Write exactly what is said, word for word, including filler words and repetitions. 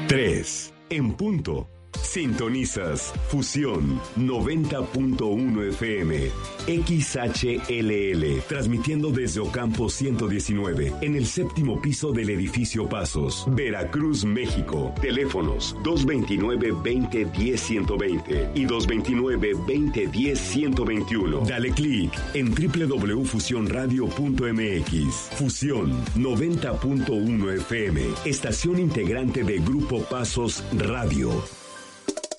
tres. En punto. Sintonizas Fusión noventa punto uno F M, X H L L, transmitiendo desde Ocampo ciento diecinueve, en el séptimo piso del edificio Pasos, Veracruz, México. Teléfonos dos veintinueve, veinte, diez, ciento veinte y dos veintinueve, veinte, diez, ciento veintiuno. Dale clic en doble u doble u doble u punto fusión radio punto m x. Fusión noventa punto uno F M, estación integrante de Grupo Pasos Radio.